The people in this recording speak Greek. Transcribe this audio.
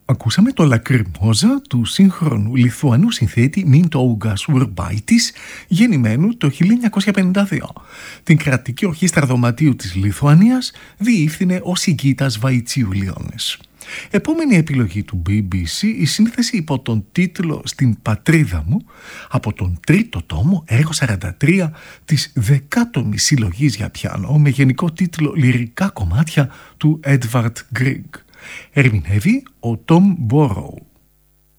Ακούσαμε το Λακριμόζα του σύγχρονου Λιθουανού συνθέτη Μιντόουγκας Ουρμπάιτης, γεννημένου το 1952. Την κρατική ορχήστρα δωματίου της Λιθουανίας διεύθυνε ο Σιγκίτας Βαϊτσιουλιώνες. Επόμενη επιλογή του BBC, η σύνθεση υπό τον τίτλο «Στην πατρίδα μου» από τον τρίτο τόμο, έργο 43 της 10ης συλλογής για πιάνο με γενικό τίτλο «Λυρικά κομμάτια» του Edvard Grieg. Ερμηνεύει ο Tom Borrow.